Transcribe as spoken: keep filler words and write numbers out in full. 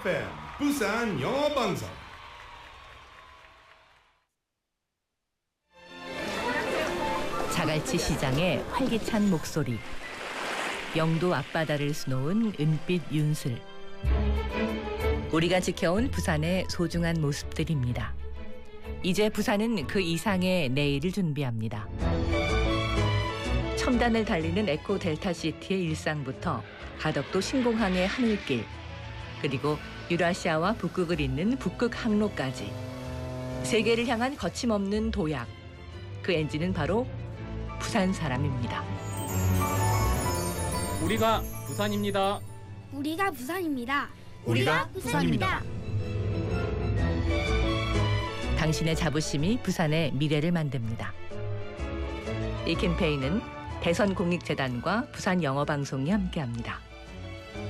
에프엠 부산 영어 방송. 자갈치 시장의 활기찬 목소리. 영도 앞바다를 수놓은 은빛 윤슬. 우리가 지켜온 부산의 소중한 모습들입니다. 이제 부산은 그 이상의 내일을 준비합니다. 첨단을 달리는 에코 델타 시티의 일상부터 가덕도 신공항의 하늘길, 그리고 유라시아와 북극을 잇는 북극 항로까지 세계를 향한 거침없는 도약. 그 엔진은 바로 부산 사람입니다. 우리가 부산입니다. 우리가 부산입니다. 우리가 부산입니다. 당신의 자부심이 부산의 미래를 만듭니다. 이 캠페인은 대선공익재단과 부산영어방송이 함께합니다.